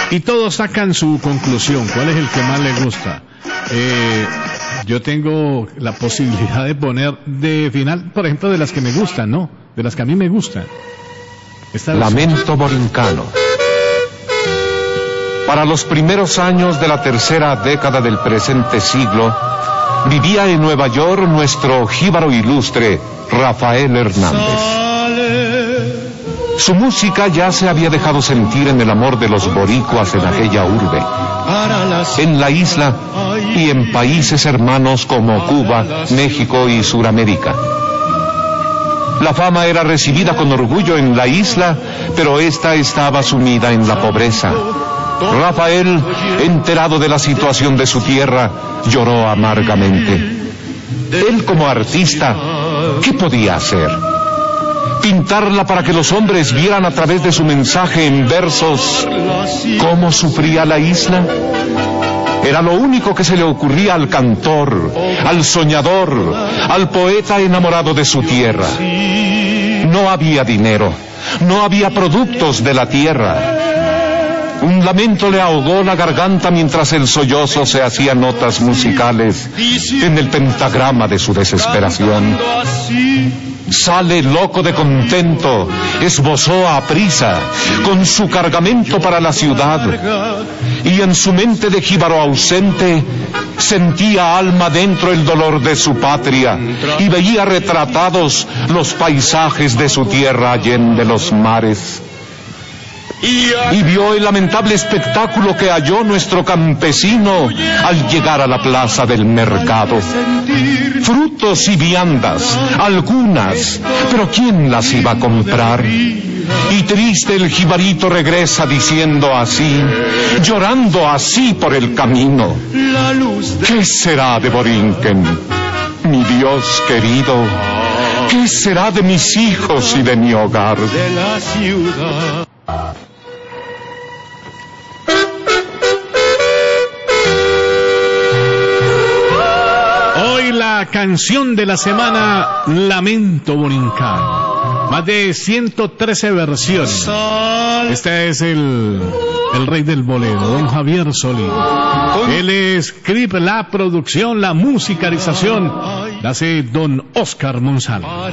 Y todos sacan su conclusión, cuál es el que más les gusta. Yo tengo la posibilidad de poner de final, por ejemplo, de las que me gustan, ¿no? De las que a mí me gustan. Lamento Borincano. Para los primeros años de la tercera década del presente siglo, vivía en Nueva York nuestro jíbaro ilustre, Rafael Hernández. Su música ya se había dejado sentir en el amor de los boricuas en aquella urbe, en la isla y en países hermanos como Cuba, México y Suramérica. La fama era recibida con orgullo en la isla, pero ésta estaba sumida en la pobreza. Rafael, enterado de la situación de su tierra, lloró amargamente. Él, como artista, ¿qué podía hacer? Pintarla para que los hombres vieran a través de su mensaje en versos cómo sufría la isla. Era lo único que se le ocurría al cantor, al soñador, al poeta enamorado de su tierra. No había dinero, no había productos de la tierra. Un lamento le ahogó la garganta mientras el sollozo se hacía notas musicales en el pentagrama de su desesperación. Sale loco de contento, esbozó a prisa, con su cargamento para la ciudad, y en su mente de jíbaro ausente, sentía alma dentro el dolor de su patria, y veía retratados los paisajes de su tierra allende los mares. Y vio el lamentable espectáculo que halló nuestro campesino al llegar a la plaza del mercado. Frutos y viandas, algunas, pero ¿quién las iba a comprar? Y triste el jibarito regresa diciendo así, llorando así por el camino: ¿qué será de Borinquen, mi Dios querido? ¿Qué será de mis hijos y de mi hogar? La canción de la semana, Lamento Borincano. Más de 113 versiones. Este es el rey del bolero, don Javier Solís. Él escribe la producción, la musicalización, la hace don Oscar Monsalve.